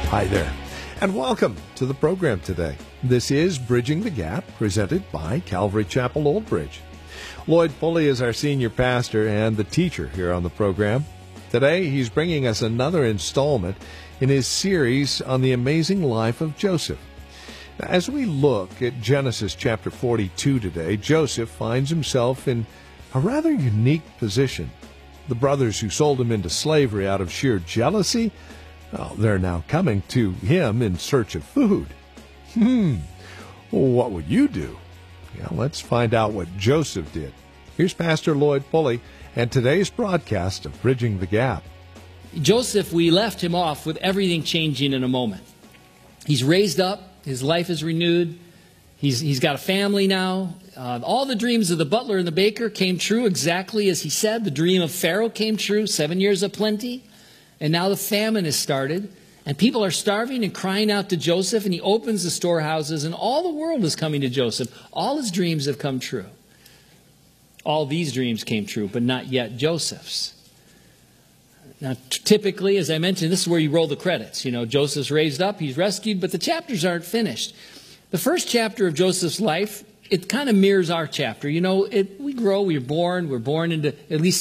Hi there, and welcome to the program today. This is Bridging the Gap, presented by Calvary Chapel, Old Bridge. Lloyd Pulley is our senior pastor and the teacher here on the program. Today, he's bringing us another installment in his series on the amazing life of Joseph. Now, as we look at Genesis chapter 42 today, Joseph finds himself in a rather unique position. The brothers who sold him into slavery out of sheer jealousy, well, they're now coming to him in search of food. What would you do? Yeah, let's find out what Joseph did. Here's Pastor Lloyd Pulley and today's broadcast of Bridging the Gap. Joseph, we left him off with everything changing in a moment. He's raised up. His life is renewed. He's got a family now. All the dreams of the butler and the baker came true exactly as he said. The dream of Pharaoh came true, 7 years of plenty. And now the famine has started. And people are starving and crying out to Joseph. And he opens the storehouses. And all the world is coming to Joseph. All his dreams have come true. All these dreams came true, but not yet Joseph's. Now, typically, as I mentioned, this is where you roll the credits. You know, Joseph's raised up, he's rescued, but the chapters aren't finished. The first chapter of Joseph's life, it kind of mirrors our chapter. You know, we grow, we're born into at least